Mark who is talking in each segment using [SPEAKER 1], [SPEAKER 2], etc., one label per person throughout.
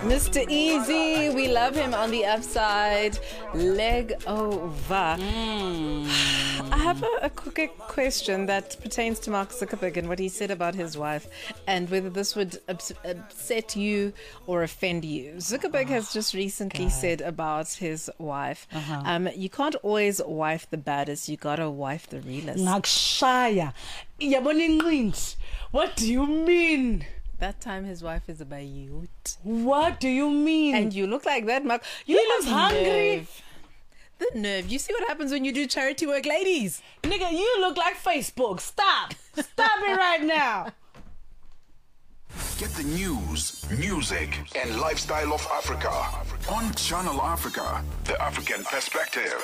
[SPEAKER 1] Mr. Easy, we love him on the upside. Leg over. I have a quick question that pertains to Mark Zuckerberg and what he said about his wife and whether this would upset you or offend you. Zuckerberg has just recently said about his wife, you can't always wife the baddest, you gotta wife the realest.
[SPEAKER 2] Nakushaya. Yabona inqindi. What do you mean?
[SPEAKER 1] That time his wife is a bayut.
[SPEAKER 2] What do you mean?
[SPEAKER 1] And you look like that, Mark.
[SPEAKER 2] He looks hungry.
[SPEAKER 1] The nerve. You see what happens when you do charity work, ladies?
[SPEAKER 2] Nigga, you look like Facebook. Stop. Stop it right now.
[SPEAKER 3] Get the news, music, and lifestyle of Africa on Channel Africa, the African perspective.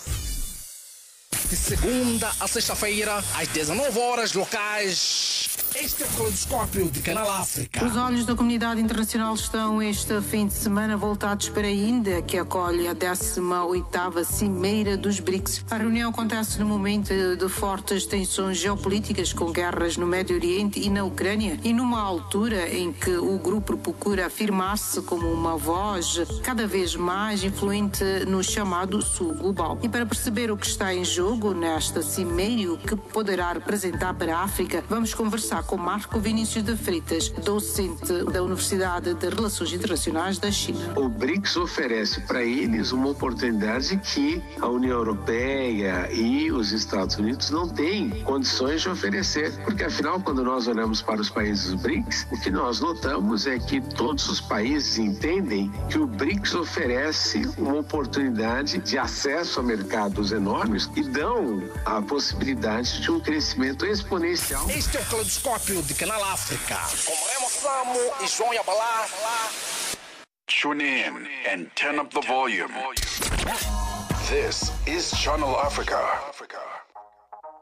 [SPEAKER 4] De segunda a sexta-feira, às 19 horas locais. Este é o Caleidoscópio de Canal África.
[SPEAKER 5] Os olhos da comunidade internacional estão este fim de semana voltados para a Índia, que acolhe a 18ª Cimeira dos BRICS. A reunião acontece no momento de fortes tensões geopolíticas com guerras no Médio Oriente e na Ucrânia e numa altura em que o grupo procura afirmar-se como uma voz cada vez mais influente no chamado Sul Global. E para perceber o que está em jogo nesta cimeira e o que poderá representar para a África, vamos conversar com Marco Vinícius de Freitas, docente da Universidade de Relações Internacionais da China.
[SPEAKER 6] O BRICS oferece para eles uma oportunidade que a União Europeia e os Estados Unidos não têm condições de oferecer, porque afinal, quando nós olhamos para os países do BRICS, o que nós notamos é que todos os países entendem que o BRICS oferece uma oportunidade de acesso a mercados enormes e dão a possibilidade de um crescimento exponencial.
[SPEAKER 4] Este é o Caleidoscópio de Canal África, com Remo Samo e João Yabalá.
[SPEAKER 3] Tune in and turn up the volume. This is Channel Africa.